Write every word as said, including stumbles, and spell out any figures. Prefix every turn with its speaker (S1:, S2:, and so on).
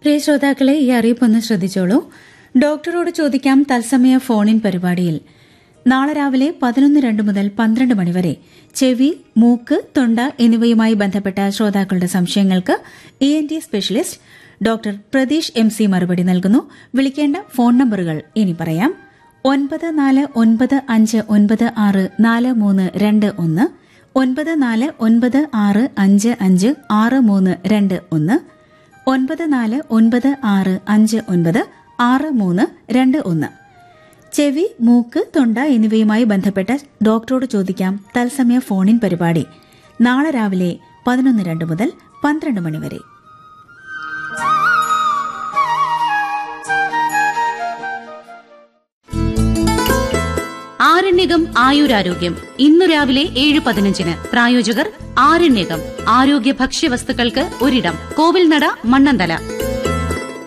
S1: പ്രിയ ശ്രോതാക്കളെ, ഈ അറിയിപ്പൊന്ന് ശ്രദ്ധിച്ചോളൂ. ഡോക്ടറോട് ചോദിക്കാം തത്സമയ ഫോണിൻ പരിപാടിയിൽ നാളെ രാവിലെ പതിനൊന്ന് രണ്ട് മുതൽ പന്ത്രണ്ട് മണിവരെ ചെവി, മൂക്ക്, തൊണ്ട എന്നിവയുമായി ബന്ധപ്പെട്ട ശ്രോതാക്കളുടെ സംശയങ്ങൾക്ക് E N T specialist doctor Pratheesh M C മറുപടി നൽകുന്നു. വിളിക്കേണ്ട ഫോൺ നമ്പറുകൾ ഇനി പറയാം. ഒൻപത് നാല് ഒൻപത് അഞ്ച് ഒൻപത് ആറ് നാല് മൂന്ന് രണ്ട് ഒന്ന്, ഒൻപത് നാല് ഒൻപത് ആറ് അഞ്ച് അഞ്ച് ആറ് മൂന്ന് രണ്ട് ഒന്ന്, ഒൻപത് നാല് ഒൻപത് ആറ് അഞ്ച് ഒൻപത് ആറ് മൂന്ന് രണ്ട് ഒന്ന്. ചെവി, മൂക്ക്, തൊണ്ട എന്നിവയുമായി ബന്ധപ്പെട്ട ഡോക്ടറോട് ചോദിക്കാം തത്സമയ ഫോണിൻ പരിപാടി നാളെ രാവിലെ പതിനൊന്ന് രണ്ട് മുതൽ പന്ത്രണ്ട് മണിവരെ.
S2: ആരണ്യകം ആയുരാരോഗ്യം ഇന്നു രാവിലെ ഏഴ് പതിനഞ്ചിന്. പ്രായോജകർ ആരണ്യകം ആരോഗ്യ ഭക്ഷ്യവസ്തുക്കൾക്ക് ഒരിടം, കോവിൽനട, മണ്ണന്തല.